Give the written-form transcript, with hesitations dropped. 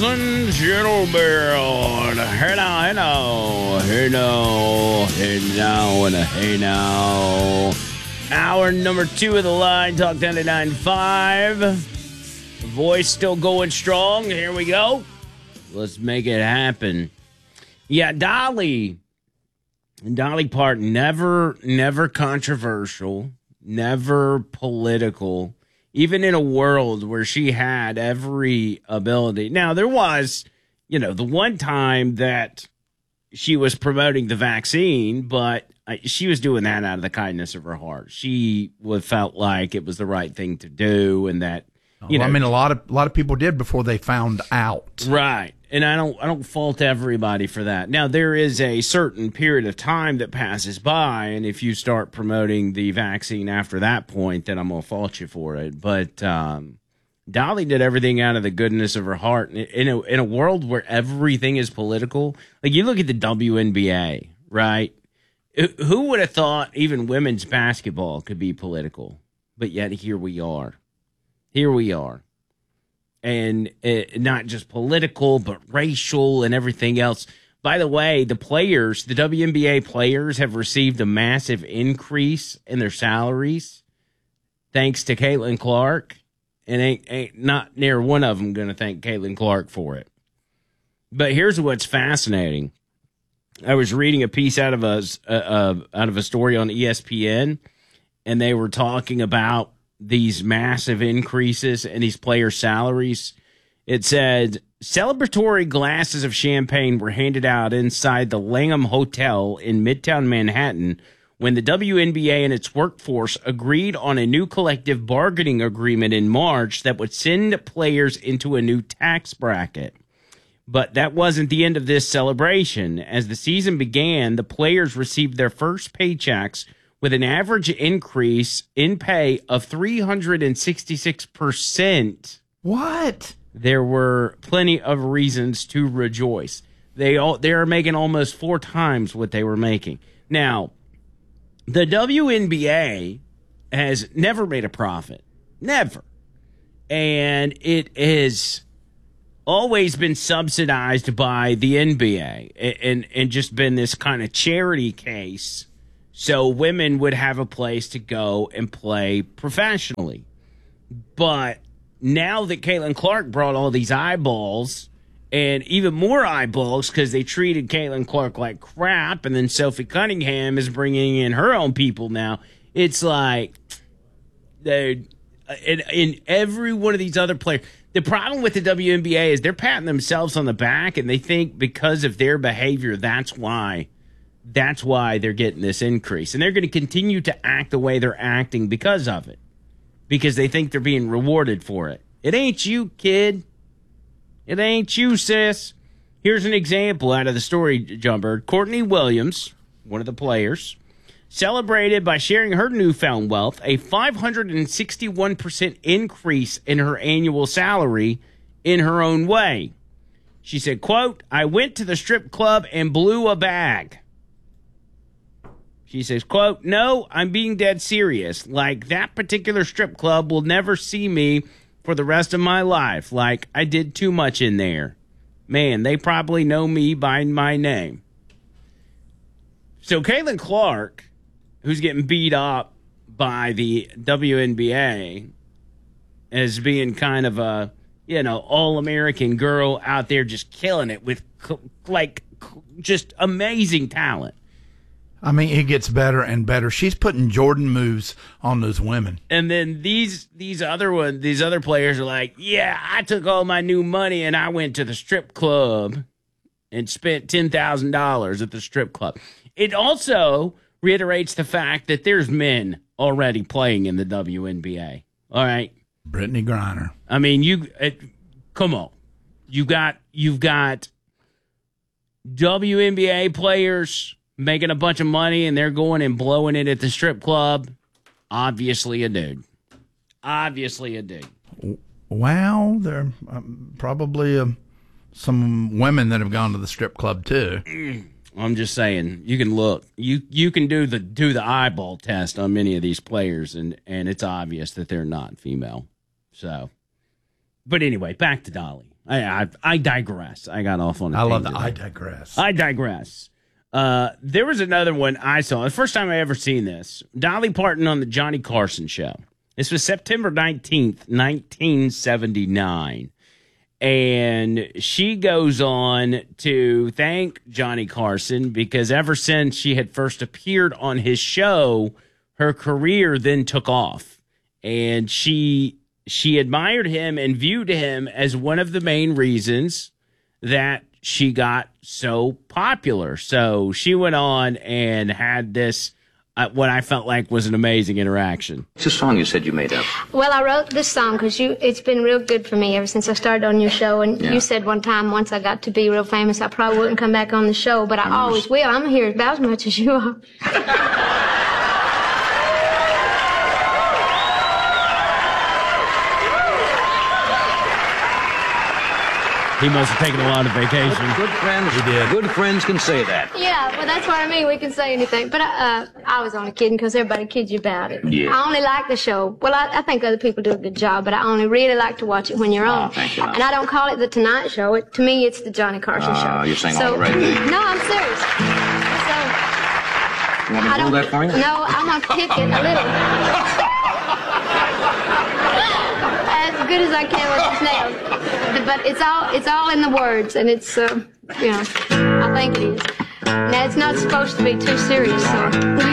and gentlemen, hey now. Hour number 2 of the line, Talk 99.5. Voice still going strong. Here we go. Let's make it happen. Yeah, Dolly Parton, never controversial, never political, even in a world where she had every ability. Now, there was, the one time that she was promoting the vaccine, but she was doing that out of the kindness of her heart. She felt like it was the right thing to do, and that, a lot of people did before they found out. Right. And I don't fault everybody for that. Now, there is a certain period of time that passes by, and if you start promoting the vaccine after that point, then I'm going to fault you for it. But Dolly did everything out of the goodness of her heart. In a world where everything is political, like you look at the WNBA, right? Who would have thought even women's basketball could be political? But yet here we are. And not just political, but racial and everything else. By the way, the WNBA players have received a massive increase in their salaries thanks to Caitlin Clark. And ain't not near one of them going to thank Caitlin Clark for it. But here's what's fascinating. I was reading a piece out of a story on ESPN, and they were talking about these massive increases in these players' salaries. It said celebratory glasses of champagne were handed out inside the Langham Hotel in Midtown Manhattan when the WNBA and its workforce agreed on a new collective bargaining agreement in March that would send players into a new tax bracket. But that wasn't the end of this celebration. As the season began, the players received their first paychecks with an average increase in pay of 366%. What? There were plenty of reasons to rejoice. They are making almost 4 times what they were making. Now, the WNBA has never made a profit. Never. And it has always been subsidized by the NBA and just been this kind of charity case so women would have a place to go and play professionally. But now that Caitlin Clark brought all these eyeballs and even more eyeballs because they treated Caitlin Clark like crap, and then Sophie Cunningham is bringing in her own people now, it's like, dude, in every one of these other players, the problem with the WNBA is they're patting themselves on the back, and they think because of their behavior, that's why they're getting this increase. And they're going to continue to act the way they're acting because of it, because they think they're being rewarded for it. It ain't you, kid. It ain't you, sis. Here's an example out of the story, Jumbird. Courtney Williams, one of the players, celebrated by sharing her newfound wealth, a 561% increase in her annual salary in her own way. She said, quote, "I went to the strip club and blew a bag." She says, quote, "No, I'm being dead serious. Like, that particular strip club will never see me for the rest of my life. Like, I did too much in there. Man, they probably know me by my name." So Caitlin Clark, who's getting beat up by the WNBA as being kind of a, all-American girl out there just killing it with, just amazing talent. I mean, it gets better and better. She's putting Jordan moves on those women. And then these other players are like, yeah, I took all my new money and I went to the strip club and spent $10,000 at the strip club. It also reiterates the fact that there's men already playing in the WNBA. All right. Brittany Griner. I mean, come on. You've got WNBA players making a bunch of money and they're going and blowing it at the strip club. Obviously a dude. Well, there are probably some women that have gone to the strip club too. I'm just saying, you can look. You can do the eyeball test on many of these players, and it's obvious that they're not female. So, but anyway, back to Dolly. I digress. I got off on a I love that. tangent I there. digress. I digress. There was another one I saw. The first time I ever seen this. Dolly Parton on the Johnny Carson show. This was September 19th, 1979. And she goes on to thank Johnny Carson because ever since she had first appeared on his show, her career then took off. And she admired him and viewed him as one of the main reasons that she got so popular. So she went on and had this, what I felt like was an amazing interaction. It's a song you said you made up. Well, I wrote this song because it's been real good for me ever since I started on your show. And you said one time, once I got to be real famous, I probably wouldn't come back on the show, but I always will. I'm here about as much as you are. He must have taken a lot of vacation. Good friends, he did. Good friends can say that. Yeah, well, that's what I mean. We can say anything. But I was only kidding because everybody kids you about it. Yeah. I only like the show. Well, I think other people do a good job, but I only really like to watch it when you're on. Thank you. And I don't call it the Tonight Show. To me, it's the Johnny Carson show. You're saying all the right thing. No, I'm serious. So, You want me to hold that for you? no, I'm going to pick it a little. As good as I can with these nails. But it's all in the words, and it's, I think it is. Now, it's not supposed to be too serious, so.